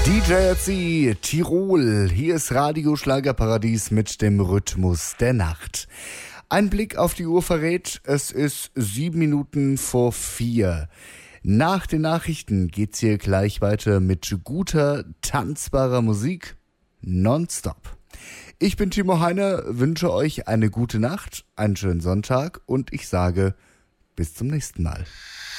DJC Tirol, hier ist Radio Schlagerparadies mit dem Rhythmus der Nacht. Ein Blick auf die Uhr verrät, es ist 7 Minuten vor 4. Nach den Nachrichten geht's hier gleich weiter mit guter, tanzbarer Musik nonstop. Ich bin Timo Heiner, wünsche euch eine gute Nacht, einen schönen Sonntag und ich sage bis zum nächsten Mal.